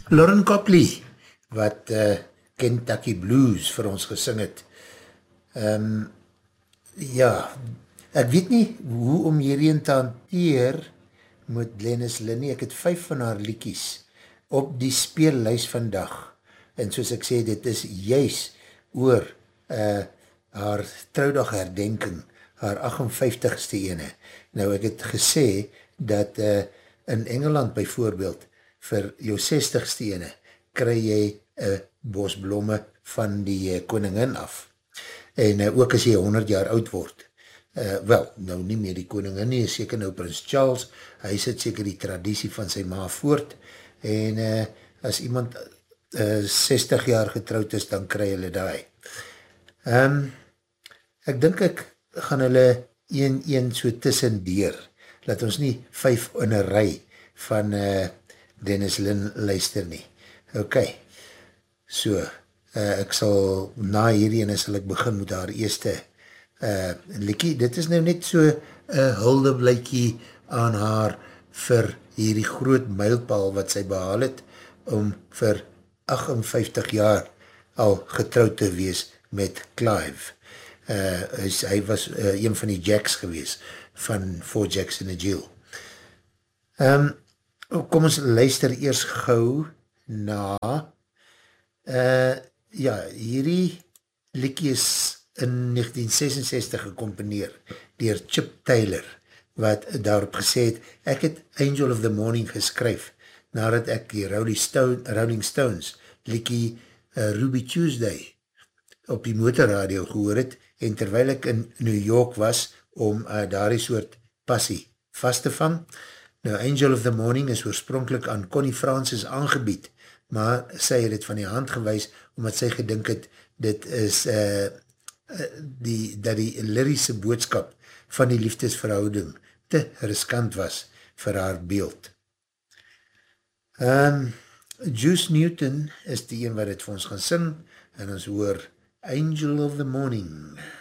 Lauren Copley, wat Kentucky Blues vir ons gesing het. Ja, ek weet nie hoe om hierheen te hanteer met Glennis Linney. Ek het 5 van haar liedjies op die speellys vandag. En soos ek sê, dit is juist oor haar trouwdag herdenking, haar 58ste ene. Nou, ek het gesê dat in Engeland byvoorbeeld vir jou 60ste ene kry jy bos blomme van die koningin af. En ook as jy 100 jaar oud word. Wel, nou nie meer die koningin nie, is seker nou Prins Charles, hy sit seker die traditie van sy ma voort, en as iemand 60 jaar getrouwd is, dan kry hulle daai. Ek dink ek gaan hulle een so tussendeer, laat ons nie 5 in een rij van Dennis Lynn luister nie. Ok, so, ek sal na hierdie en sal ek begin met haar eerste liedjie. Dit is nou net so huldeblykie aan haar vir hierdie groot mylpaal wat sy behaal het om vir 58 jaar al getrouwd te wees met Clive. Hy was een van die Jacks gewees van 4 Jacks in a Jill. Kom ons luister eers gauw na ja, hierdie liedjie is in 1966 gecomponeer deur Chip Taylor, wat daarop gesê het, ek het Angel of the Morning geskryf, nadat ek die Rolling Stones liedjie Ruby Tuesday op die motorradio gehoor het, en terwyl ek in New York was, om daardie soort passie vast te vang. Nou, Angel of the Morning is oorspronkelijk aan Connie Francis aangebied, maar sy het het van die hand gewys, omdat sy gedink het, dit is dat die lyrische boodskap van die liefdesverhouding te riskant was vir haar beeld. Juice Newton is die een wat het vir ons gaan sing, en ons hoor Angel of the Morning.